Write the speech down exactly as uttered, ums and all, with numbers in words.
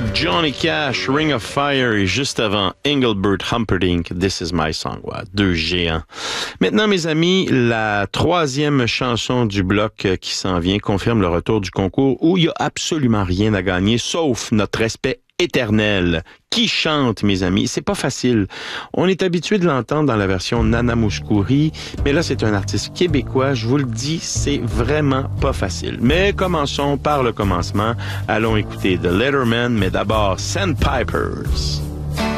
Johnny Cash, Ring of Fire et juste avant Engelbert Humperdinck, This Is My Song. Ouais, deux géants. Maintenant, mes amis, la troisième chanson du bloc qui s'en vient confirme le retour du concours où il n'y a absolument rien à gagner, sauf notre respect éternel. Qui chante, mes amis? C'est pas facile. On est habitué de l'entendre dans la version Nana Mouskouri, mais là, c'est un artiste québécois. Je vous le dis, c'est vraiment pas facile. Mais commençons par le commencement. Allons écouter The Letterman, mais d'abord Sandpipers.